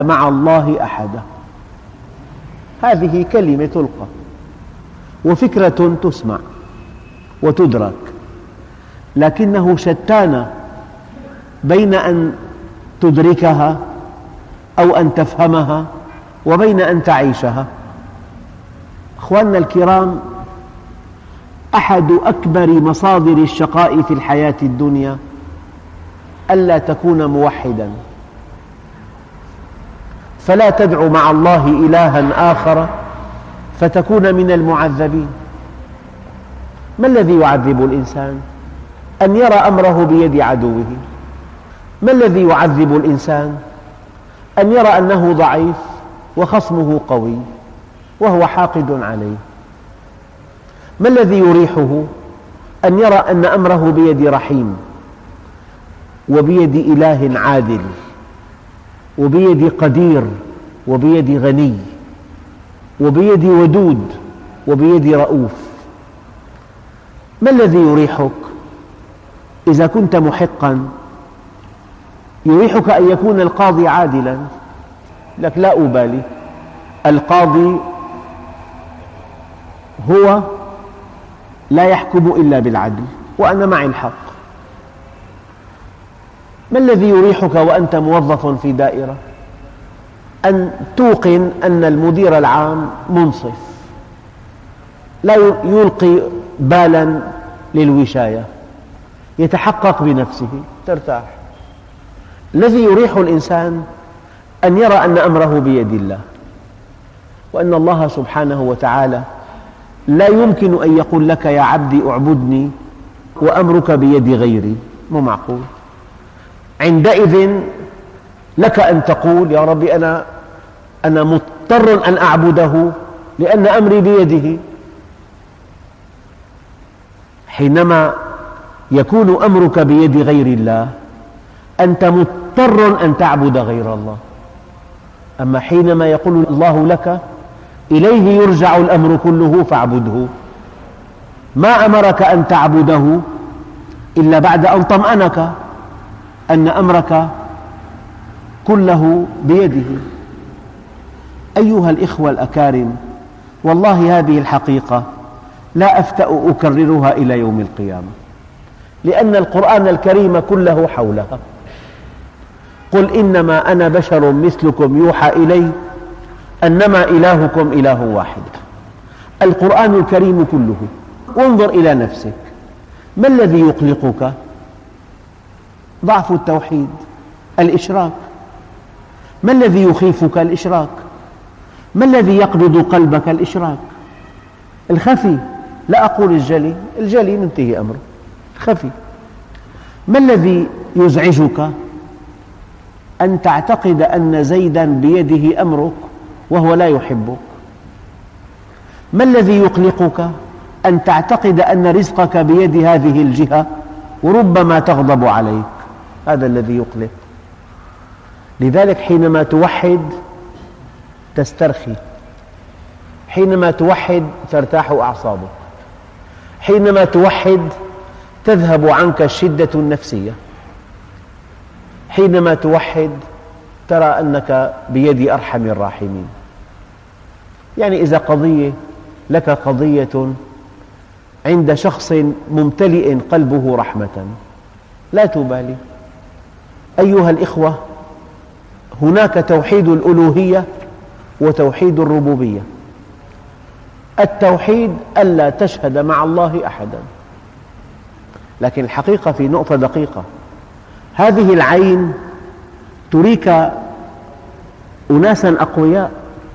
مع الله أحدا. هذه كلمة تلقى وفكرة تسمع وتدرك، لكنه شتان بين أن تدركها أو أن تفهمها وبين أن تعيشها. أخواننا الكرام، أحد أكبر مصادر الشقاء في الحياة الدنيا ألا تكون موحداً، فلا تدع مع الله إلها آخر فتكون من المعذبين. ما الذي يعذب الإنسان؟ أن يرى أمره بيد عدوه. ما الذي يعذب الإنسان؟ أن يرى أنه ضعيف وخصمه قوي وهو حاقد عليه. ما الذي يريحه؟ أن يرى أن أمره بيد رحيم وبيد إله عادل وبيد قدير وبيد غني وبيد ودود وبيد رؤوف. ما الذي يريحك؟ إذا كنت محقا يريحك أن يكون القاضي عادلا، لك لا أبالي، القاضي هو لا يحكم إلا بالعدل وأنا معي الحق. ما الذي يريحك وأنت موظف في دائرة؟ أن توقن أن المدير العام منصف لا يلقي بالا للوشاية، يتحقق بنفسه، ترتاح. الذي يريح الإنسان أن يرى أن أمره بيد الله، وأن الله سبحانه وتعالى لا يمكن أن يقول لك يا عبدي اعبدني وأمرك بيد غيري، مو معقول. عندئذ لك أن تقول يا ربي أنا مضطر أن أعبده لأن أمري بيده. حينما يكون أمرك بيد غير الله أنت مضطر أن تعبد غير الله. أما حينما يقول الله لك إليه يرجع الأمر كله فاعبده، ما أمرك أن تعبده إلا بعد أن طمأنك أن أمرك كله بيده. أيها الإخوة الأكارم، والله هذه الحقيقة لا أفتأ أكررها إلى يوم القيامة، لأن القرآن الكريم كله حولها. قل إنما أنا بشر مثلكم يوحى إلي أنما إلهكم إله واحد. القرآن الكريم كله. وانظر إلى نفسك، ما الذي يقلقك؟ ضعف التوحيد، الإشراك. ما الذي يخيفك؟ الإشراك. ما الذي يقبض قلبك؟ الإشراك. الخفي، لا أقول الجلي، الجلي منتهي أمره، الخفي. ما الذي يزعجك؟ أن تعتقد أن زيداً بيده أمرك وهو لا يحبك. ما الذي يقلقك؟ أن تعتقد أن رزقك بيد هذه الجهة وربما تغضب عليك. هذا الذي يقلق. لذلك حينما توحد تسترخي، حينما توحد ترتاح أعصابك، حينما توحد تذهب عنك الشدة النفسية، حينما توحد ترى أنك بيد أرحم الراحمين. يعني إذا لك قضية عند شخص ممتلئ قلبه رحمة لا تبالي. أيها الإخوة، هناك توحيد الألوهية وتوحيد الربوبية. التوحيد ألا تشهد مع الله أحدا، لكن الحقيقة في نقطة دقيقة، هذه العين تريك أناسا أقوياء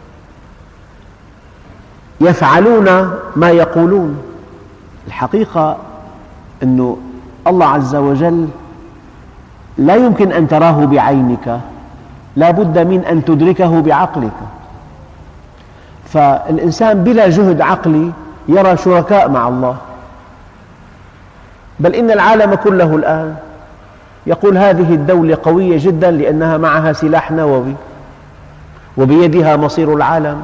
يفعلون ما يقولون. الحقيقة أن الله عز وجل لا يمكن أن تراه بعينك، لا بد من أن تدركه بعقلك. فالإنسان بلا جهد عقلي يرى شركاء مع الله، بل إن العالم كله الآن يقول هذه الدولة قوية جدا لأنها معها سلاح نووي وبيدها مصير العالم.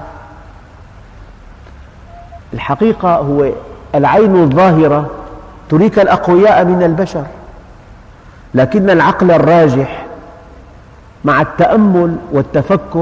الحقيقة هو العين الظاهرة تريك الأقوياء من البشر، لكن العقل الراجح مع التأمل والتفكر